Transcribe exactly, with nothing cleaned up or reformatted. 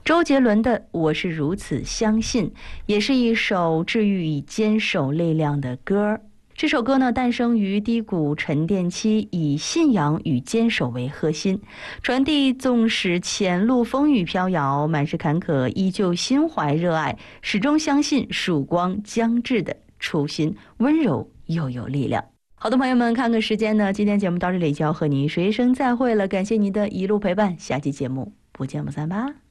周杰伦的《我是如此相信》也是一首治愈以坚守力量的歌。这首歌呢，诞生于低谷沉淀期，以信仰与坚守为核心，传递纵使前路风雨飘摇，满是坎坷，依旧心怀热爱，始终相信曙光将至的初心，温柔又有力量。好的朋友们，看个时间呢，今天节目到这里就要和您说一声再会了，感谢您的一路陪伴，下期节目不见不散吧。